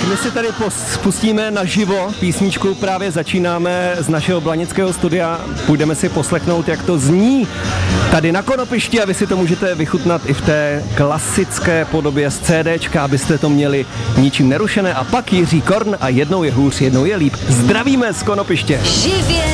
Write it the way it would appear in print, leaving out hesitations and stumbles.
My si tady pustíme naživo písničku, právě začínáme z našeho blanického studia, půjdeme si poslechnout, jak to zní tady na Konopišti a vy si to můžete vychutnat i v té klasické podobě z CDčka, abyste to měli ničím nerušené a pak Jiří Korn a jednou je hůř, jednou je líp. Zdravíme z Konopiště. Živě